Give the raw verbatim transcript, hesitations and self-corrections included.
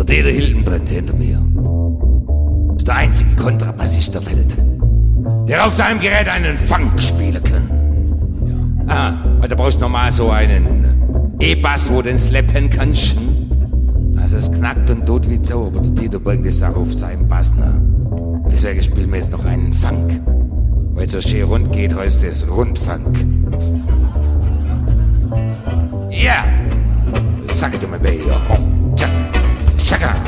Dieter Hildenbrand hinter mir. Ist der einzige Kontrabassist der Welt, der auf seinem Gerät einen Funk spielen kann. Ja. Ah, da brauchst du nochmal so einen E-Bass, wo du den slappen kannst. Also es knackt und tut wie so, aber der Dieter bringt das auch auf seinem Bass nach. Und deswegen spielen wir jetzt noch einen Funk. Weil es so schön rund geht, heißt es Rundfunk. Ja! Sag it to me, baby. Oh, Chaka, Chaka.